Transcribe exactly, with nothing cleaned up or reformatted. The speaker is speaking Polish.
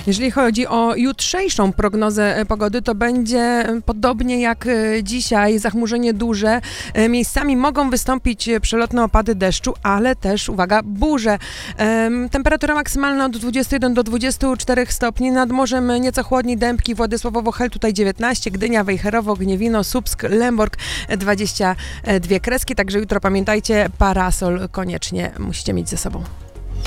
Jeżeli chodzi o jutrzejszą prognozę pogody, to będzie podobnie jak dzisiaj, zachmurzenie duże. Miejscami mogą wystąpić przelotne opady deszczu, ale też, uwaga, burze. Temperatura maksymalna od dwudziestu jeden do dwudziestu czterech stopni, nad morzem nieco chłodniej, Dębki, Władysławowo-Hel tutaj dziewiętnaście, Gdynia, Wejherowo, Gniewino, Słupsk, Lęborg dwadzieścia dwie kreski, także jutro pamiętajcie, parasol koniecznie musicie mieć ze sobą.